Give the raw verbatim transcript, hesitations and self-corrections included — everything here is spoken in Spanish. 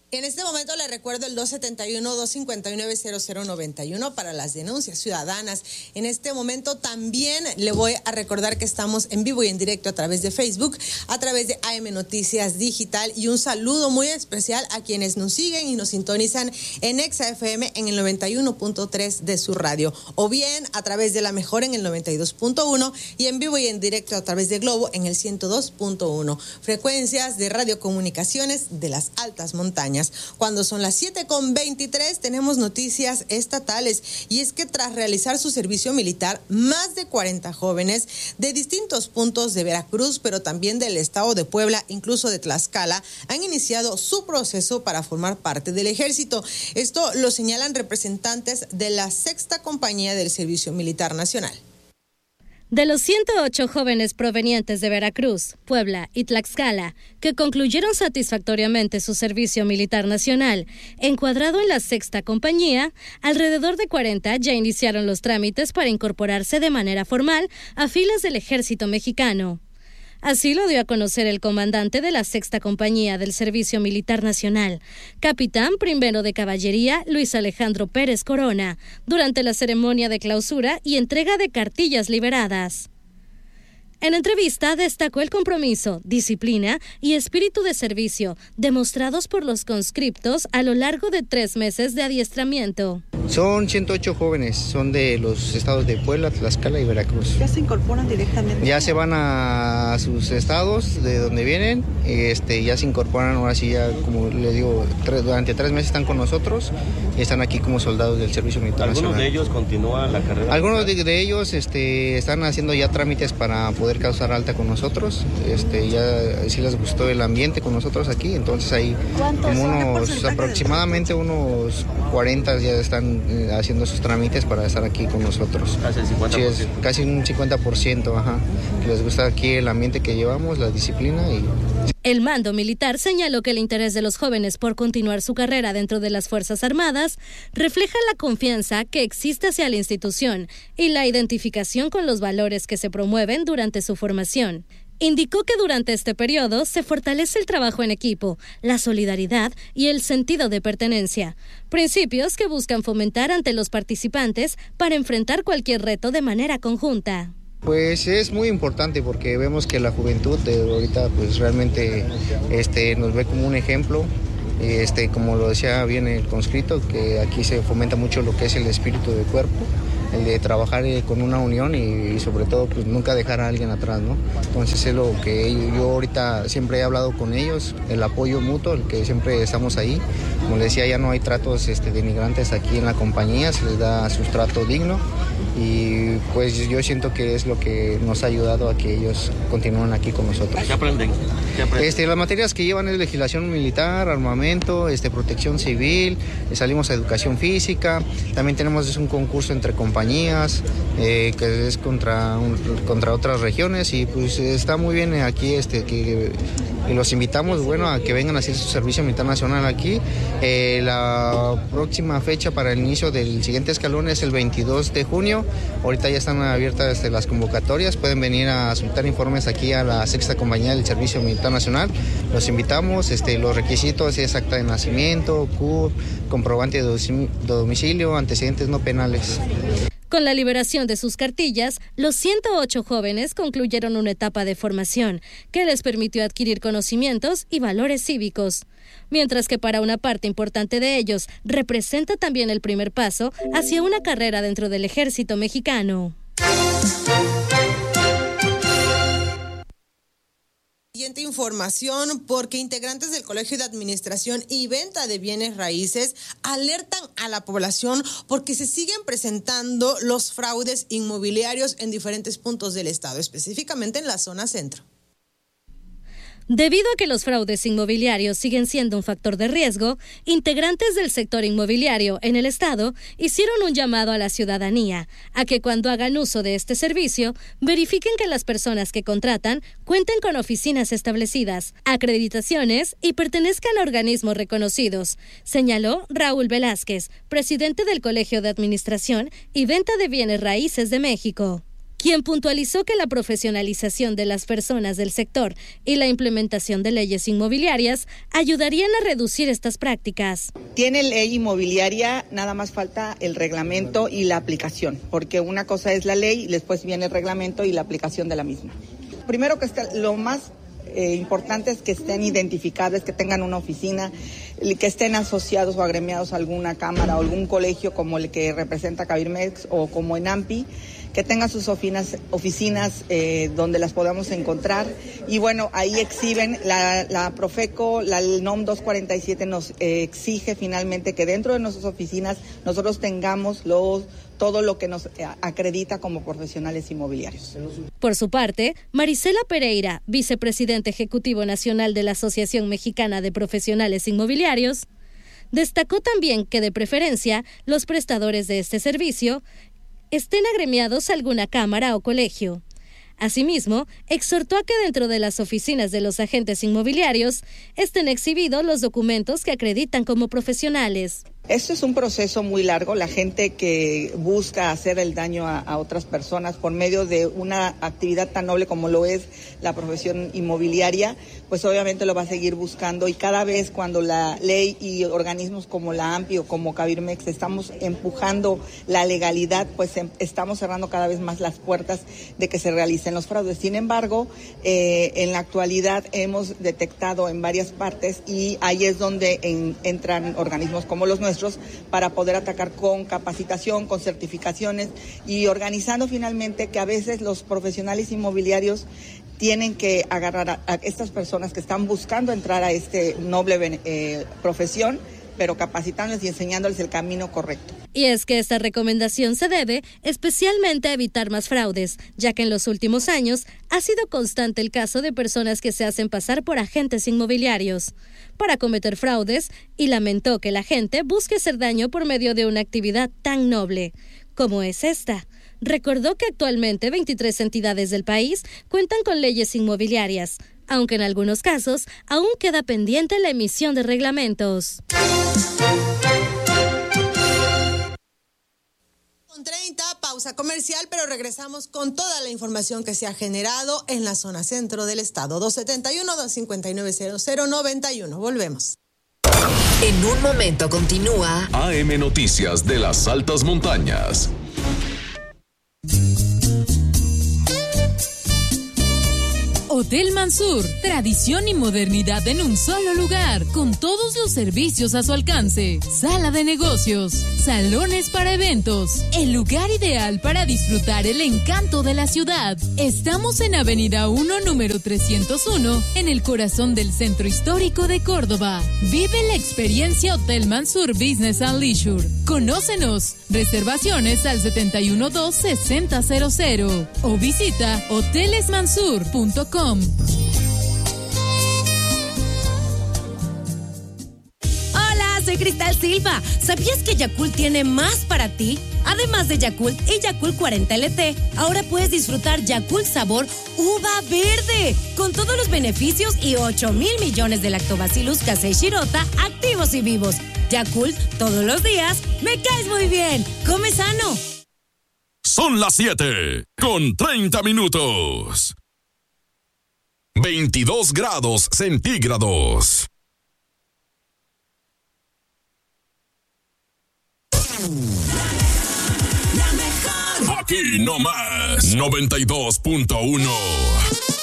En este momento le recuerdo el dos siete uno, dos cinco nueve, cero cero nueve uno para las denuncias ciudadanas. En este momento también le voy a recordar que estamos en vivo y en directo a través de Facebook, a través de A M Noticias Digital, y un saludo muy especial a quienes nos siguen y nos sintonizan en Exa F M en el noventa y uno punto tres de su radio, o bien a través de La Mejor en el noventa y dos punto uno y en vivo y en directo a través de Globo en el ciento dos punto uno. Frecuencias de radiocomunicaciones de las altas montañas. Cuando son las siete con veintitrés tenemos noticias estatales, y es que tras realizar su servicio militar, más de cuarenta jóvenes de distintos puntos de Veracruz, pero también del estado de Puebla, incluso de Tlaxcala, han iniciado su proceso para formar parte del ejército. Esto lo señalan representantes de la Sexta Compañía del Servicio Militar Nacional. De los ciento ocho jóvenes provenientes de Veracruz, Puebla y Tlaxcala, que concluyeron satisfactoriamente su servicio militar nacional, encuadrado en la Sexta Compañía, alrededor de cuarenta ya iniciaron los trámites para incorporarse de manera formal a filas del Ejército Mexicano. Así lo dio a conocer el comandante de la Sexta Compañía del Servicio Militar Nacional, capitán primero de caballería Luis Alejandro Pérez Corona, durante la ceremonia de clausura y entrega de cartillas liberadas. En entrevista destacó el compromiso, disciplina y espíritu de servicio demostrados por los conscriptos a lo largo de tres meses de adiestramiento. Son ciento ocho jóvenes, son de los estados de Puebla, Tlaxcala y Veracruz. ¿Ya se incorporan directamente? Ya se van a sus estados de donde vienen, este, ya se incorporan, ahora sí ya, como les digo, tres, durante tres meses están con nosotros y están aquí como soldados del Servicio Militar ¿Algunos Nacional. de ellos continúan la carrera? Algunos de, de ellos este, están haciendo ya trámites para poder causar alta con nosotros, este, ya sí les gustó el ambiente con nosotros aquí, entonces ahí como unos aproximadamente unos cuarenta ya están eh, haciendo sus trámites para estar aquí con nosotros. Casi el cincuenta por ciento. Sí, es casi un cincuenta por ciento, ajá. Les gusta aquí el ambiente que llevamos, la disciplina y... El mando militar señaló que el interés de los jóvenes por continuar su carrera dentro de las Fuerzas Armadas refleja la confianza que existe hacia la institución y la identificación con los valores que se promueven durante su formación. Indicó que durante este periodo se fortalece el trabajo en equipo, la solidaridad y el sentido de pertenencia, principios que buscan fomentar ante los participantes para enfrentar cualquier reto de manera conjunta. Pues es muy importante porque vemos que la juventud de ahorita pues realmente este, nos ve como un ejemplo. Este, como lo decía bien el conscrito, que aquí se fomenta mucho lo que es el espíritu de cuerpo, el de trabajar con una unión y, y sobre todo pues nunca dejar a alguien atrás, ¿no? Entonces es lo que yo ahorita siempre he hablado con ellos, el apoyo mutuo, el que siempre estamos ahí. Como les decía, ya no hay tratos este, denigrantes aquí en la compañía, se les da su trato digno y pues yo siento que es lo que nos ha ayudado a que ellos continúen aquí con nosotros. ¿Qué aprenden? ¿Qué aprenden? Este, las materias que llevan es legislación militar, armamento, este, protección civil, salimos a educación física, también tenemos un concurso entre compañías eh, que es contra, un, contra otras regiones y pues está muy bien aquí este, que, que los invitamos bueno, a que vengan a hacer su servicio militar nacional aquí. Eh, la próxima fecha para el inicio del siguiente escalón es el veintidós de junio. Ahorita ya están abiertas este, las convocatorias, pueden venir a solicitar informes aquí a la Sexta Compañía del Servicio Militar Nacional. Los invitamos, este, los requisitos es acta de nacimiento, C U R, comprobante de domicilio, antecedentes no penales. Con la liberación de sus cartillas, los ciento ocho jóvenes concluyeron una etapa de formación que les permitió adquirir conocimientos y valores cívicos, mientras que para una parte importante de ellos representa también el primer paso hacia una carrera dentro del Ejército Mexicano. Siguiente información, porque integrantes del Colegio de Administración y Venta de Bienes Raíces alertan a la población porque se siguen presentando los fraudes inmobiliarios en diferentes puntos del estado, específicamente en la zona centro. Debido a que los fraudes inmobiliarios siguen siendo un factor de riesgo, integrantes del sector inmobiliario en el estado hicieron un llamado a la ciudadanía a que cuando hagan uso de este servicio, verifiquen que las personas que contratan cuenten con oficinas establecidas, acreditaciones y pertenezcan a organismos reconocidos, señaló Raúl Velázquez, presidente del Colegio de Administración y Venta de Bienes Raíces de México. quien puntualizó que la profesionalización de las personas del sector y la implementación de leyes inmobiliarias ayudarían a reducir estas prácticas. Tiene ley inmobiliaria, nada más falta el reglamento y la aplicación, porque una cosa es la ley y después viene el reglamento y la aplicación de la misma. Primero que está, lo más eh, importante es que estén identificables, que tengan una oficina, que estén asociados o agremiados a alguna cámara o algún colegio como el que representa Cabirmex o como en AMPI, que tengan sus oficinas, oficinas eh, donde las podamos encontrar. Y bueno, ahí exhiben, la, la Profeco, la, el N O M doscientos cuarenta y siete nos eh, exige finalmente que dentro de nuestras oficinas nosotros tengamos los todo lo que nos acredita como profesionales inmobiliarios. Por su parte, Marisela Pereira, vicepresidente ejecutivo nacional de la Asociación Mexicana de Profesionales Inmobiliarios, destacó también que de preferencia los prestadores de este servicio estén agremiados a alguna cámara o colegio. Asimismo, exhortó a que dentro de las oficinas de los agentes inmobiliarios estén exhibidos los documentos que acreditan como profesionales. Esto es un proceso muy largo. La gente que busca hacer el daño a, a otras personas por medio de una actividad tan noble como lo es la profesión inmobiliaria, pues obviamente lo va a seguir buscando, y cada vez cuando la ley y organismos como la AMPI o como Cabirmex estamos empujando la legalidad, pues em, estamos cerrando cada vez más las puertas de que se realicen los fraudes. Sin embargo, eh, en la actualidad hemos detectado en varias partes, y ahí es donde en, entran organismos como los nuestros para poder atacar con capacitación, con certificaciones y organizando finalmente que a veces los profesionales inmobiliarios tienen que agarrar a, a estas personas que están buscando entrar a este noble eh, profesión, pero capacitándoles y enseñándoles el camino correcto. Y es que esta recomendación se debe especialmente a evitar más fraudes, ya que en los últimos años ha sido constante el caso de personas que se hacen pasar por agentes inmobiliarios para cometer fraudes, y lamentó que la gente busque hacer daño por medio de una actividad tan noble como es esta. Recordó que actualmente veintitrés entidades del país cuentan con leyes inmobiliarias, aunque en algunos casos aún queda pendiente la emisión de reglamentos. Con treinta, pausa comercial, pero regresamos con toda la información que se ha generado en la zona centro del estado. dos setenta y uno, dos cincuenta y nueve, cero cero noventa y uno. Volvemos. En un momento continúa A M Noticias de las Altas Montañas. Hotel Mansur, tradición y modernidad en un solo lugar, con todos los servicios a su alcance. Sala de negocios, salones para eventos, el lugar ideal para disfrutar el encanto de la ciudad. Estamos en Avenida uno, número trescientos uno, en el corazón del centro histórico de Córdoba. Vive la experiencia Hotel Mansur Business and Leisure. Conócenos. Reservaciones al setenta y uno dos, sesenta cero cero o visita hoteles mansur punto com. Hola, soy Cristal Silva. ¿Sabías que Yakult tiene más para ti? Además de Yakult y Yakult cuarenta L T, ahora puedes disfrutar Yakult sabor uva verde, con todos los beneficios y ocho mil millones de lactobacillus casei shirota activos y vivos. Yakult, todos los días, me caes muy bien. Come sano. Son las siete con treinta minutos. veintidós grados centígrados. Aquí no más. noventa y dos punto uno.